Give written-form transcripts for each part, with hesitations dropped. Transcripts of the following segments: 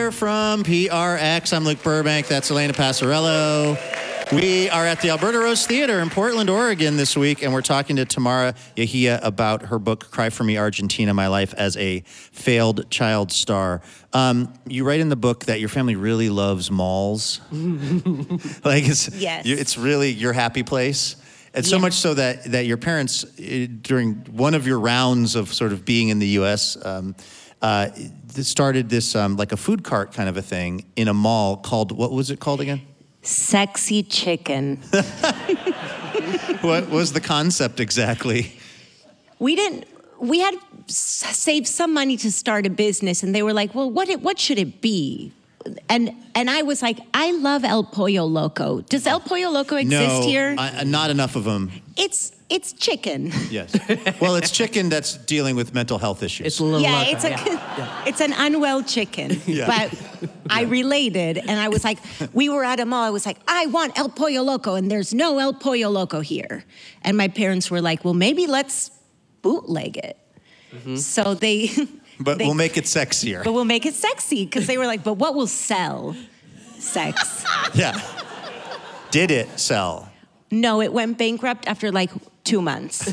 From PRX, I'm Luke Burbank. That's Elena Passarello. We are at the Alberta Rose Theater in Portland, Oregon this week, and we're talking to Tamara Yahia about her book, Cry for Me, Argentina, My Life as a Failed Child Star. You write in the book that your family really loves malls. It's really your happy place. And so much so that your parents, during one of your rounds of sort of being in the U.S., started this like a food cart kind of a thing in a mall called, what was it called again? Sexy Chicken. What was the concept exactly? We had saved some money to start a business, and they were like, well, what should it be? And I was like, I love El Pollo Loco. Does El Pollo Loco exist here? No, not enough of them. It's chicken. Yes. Well, it's chicken that's dealing with mental health issues. It's a little it's an unwell chicken. Yeah. But I related, and I was like, we were at a mall. I was like, I want El Pollo Loco, and there's no El Pollo Loco here. And my parents were like, well, maybe let's bootleg it. Mm-hmm. So we'll make it sexier. But we'll make it sexy, because they were like, but what will sell? Sex. Yeah. Did it sell? No, it went bankrupt after like 2 months.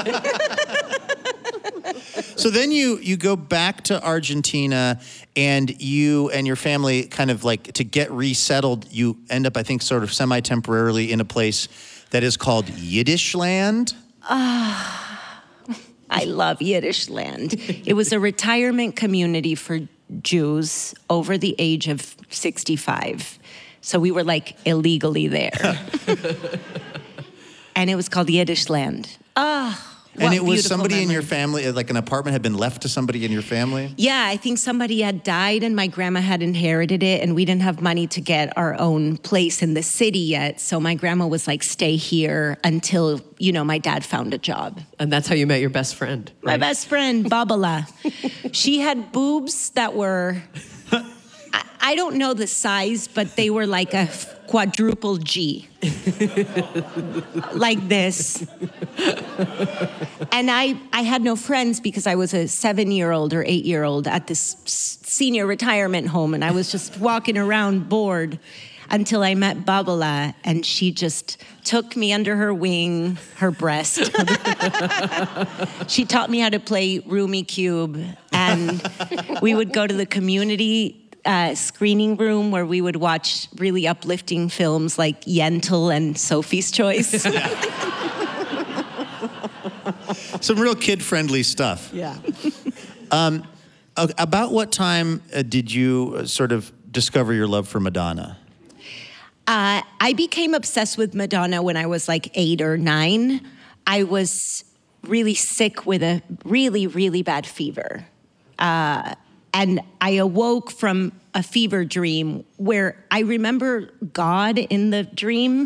So then you go back to Argentina, and you and your family kind of like, to get resettled, you end up, I think, sort of semi-temporarily in a place that is called Yiddish Land. I love Yiddish Land. It was a retirement community for Jews over the age of 65. So we were like illegally there. And it was called Yiddish Land. And it was somebody in your family, like an apartment had been left to somebody in your family? Yeah, I think somebody had died and my grandma had inherited it, and we didn't have money to get our own place in the city yet. So my grandma was like, stay here until, my dad found a job. And that's how you met your best friend, My right? best friend, Babala. She had boobs that were, I don't know the size, but they were like a quadruple G. Like this. And I had no friends because I was a 7-year-old or 8-year-old at this senior retirement home, and I was just walking around bored until I met Babala, and she just took me under her wing, her breast. She taught me how to play Rumi Cube, and we would go to the community screening room where we would watch really uplifting films like Yentl and Sophie's Choice. Some real kid-friendly stuff. Yeah. About what time did you sort of discover your love for Madonna? I became obsessed with Madonna when I was like 8 or 9. I was really sick with a really, really bad fever. And I awoke from a fever dream where I remember God in the dream.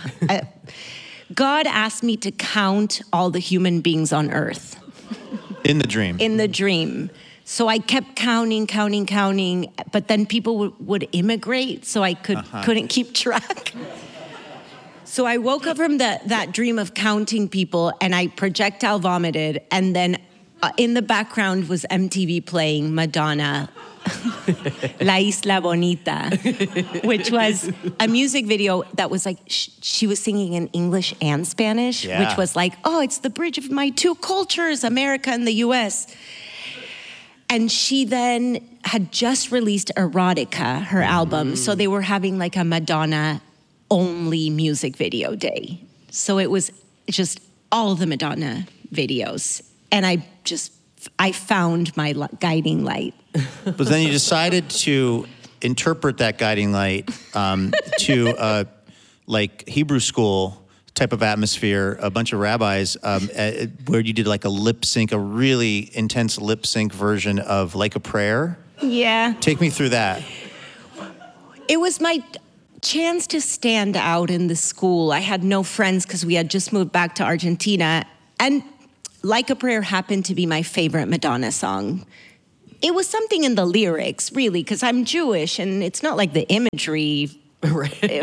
God asked me to count all the human beings on earth. In the dream? In the dream. So I kept counting, but then people would immigrate, so I couldn't keep track. So I woke up from that dream of counting people, and I projectile vomited, and then in the background was MTV playing Madonna, La Isla Bonita, which was a music video that was like, she was singing in English and Spanish, which was like, it's the bridge of my two cultures, America and the US. And she then had just released Erotica, her album. So they were having like a Madonna-only music video day. So it was just all the Madonna videos. And I found my guiding light. But then you decided to interpret that guiding light to like Hebrew school type of atmosphere, a bunch of rabbis, where you did like a lip sync, a really intense lip sync version of Like a Prayer. Yeah. Take me through that. It was my chance to stand out in the school. I had no friends because we had just moved back to Argentina. And Like a Prayer happened to be my favorite Madonna song. It was something in the lyrics, really, because I'm Jewish, and it's not like the imagery,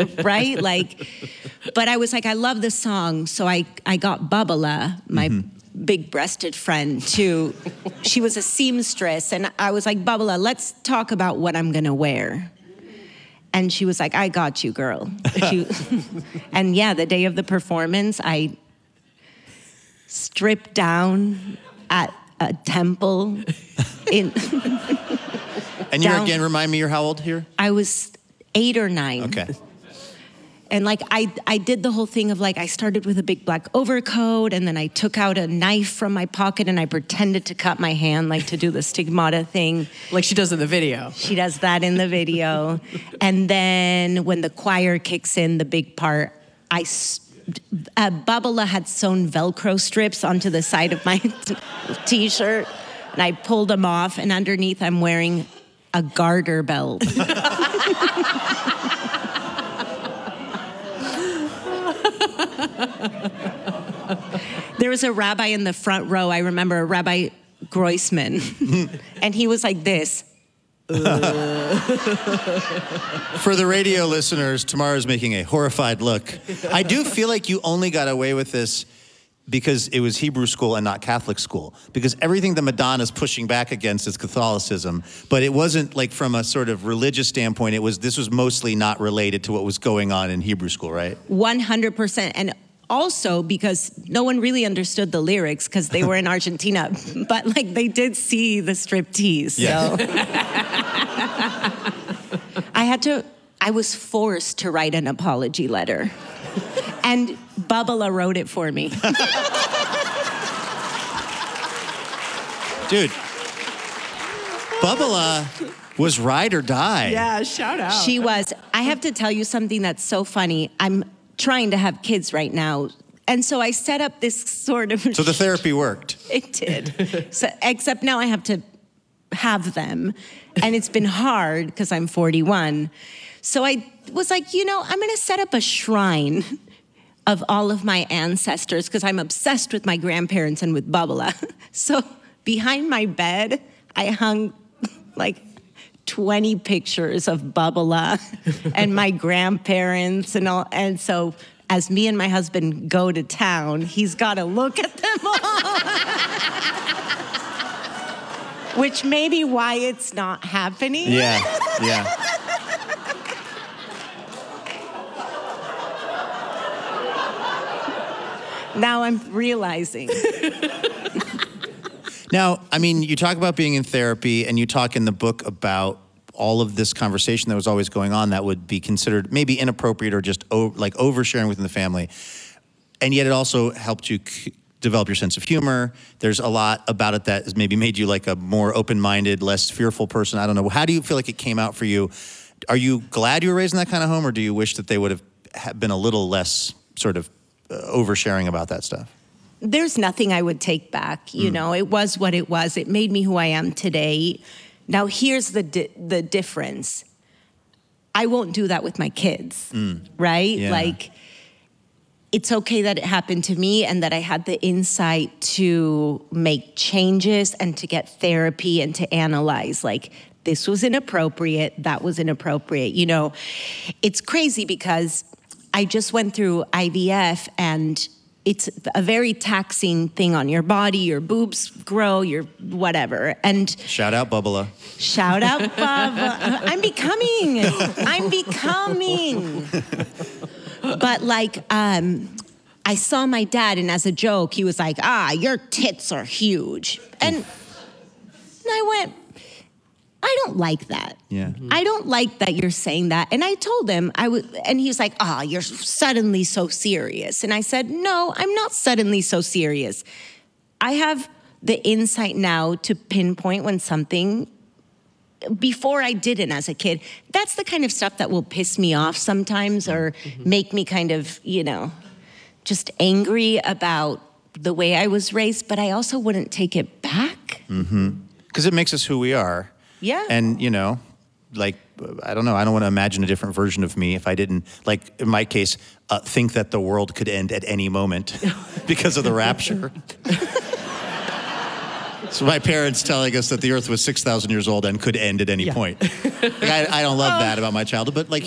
right? Like, but I was like, I love this song, so I got Babala, my big-breasted friend to, she was a seamstress, and I was like, Babala, let's talk about what I'm gonna wear. And she was like, I got you, girl. And yeah, the day of the performance, I stripped down at a temple in... And you're, again, remind me, you're how old here? I was 8 or 9. Okay. And like I did the whole thing of like I started with a big black overcoat, and then I took out a knife from my pocket and I pretended to cut my hand, like to do the stigmata thing. Like she does in the video. She does that in the video. And then when the choir kicks in, the big part, Babala had sewn Velcro strips onto the side of my t-shirt, and I pulled them off, and underneath I'm wearing a garter belt. There was a rabbi in the front row, I remember, Rabbi Groisman, and he was like this. For the radio listeners, Tamara's making a horrified look. I do feel like you only got away with this because it was Hebrew school and not Catholic school. Because everything that Madonna's pushing back against is Catholicism. But it wasn't like from a sort of religious standpoint, this was mostly not related to what was going on in Hebrew school, right? 100%. And also because no one really understood the lyrics because they were in Argentina. But like they did see the striptease. Yes. So I was forced to write an apology letter. And Babala wrote it for me. Dude, Babala was ride or die. Yeah, shout out. She was. I have to tell you something that's so funny. I'm trying to have kids right now. And so I set up this sort of... So the therapy worked. It did. So, except now I have to have them. And it's been hard because I'm 41. So I was like, I'm going to set up a shrine of all of my ancestors because I'm obsessed with my grandparents and with Babala. So behind my bed, I hung like 20 pictures of Babala and my grandparents and all. And so as me and my husband go to town, he's got to look at them all. Which may be why it's not happening. Yeah. Now I'm realizing. Now, I mean, you talk about being in therapy, and you talk in the book about all of this conversation that was always going on that would be considered maybe inappropriate or just like oversharing within the family. And yet it also helped you develop your sense of humor. There's a lot about it that has maybe made you like a more open-minded, less fearful person. I don't know. How do you feel like it came out for you? Are you glad you were raised in that kind of home, or do you wish that they would have been a little less sort of oversharing about that stuff? There's nothing I would take back. It was what it was. It made me who I am today. Now, here's the difference. I won't do that with my kids, right? Yeah. Like, it's okay that it happened to me and that I had the insight to make changes and to get therapy and to analyze, like, this was inappropriate, that was inappropriate. It's crazy because I just went through IVF, and it's a very taxing thing on your body. Your boobs grow, your whatever. And shout out Babala. Shout out Bubba. I'm becoming. But like, I saw my dad, and as a joke, he was like, your tits are huge. And I went, I don't like that. Yeah. I don't like that you're saying that. And I told him, and he was like, you're suddenly so serious. And I said, no, I'm not suddenly so serious. I have the insight now to pinpoint when something, before I didn't as a kid. That's the kind of stuff that will piss me off sometimes or make me kind of, just angry about the way I was raised, but I also wouldn't take it back. Because it makes us who we are. Yeah. And, like, I don't know, I don't want to imagine a different version of me if I didn't, like, in my case, think that the world could end at any moment because of the rapture. So my parents telling us that the earth was 6,000 years old and could end at any point. Like, I don't love that about my childhood, but like,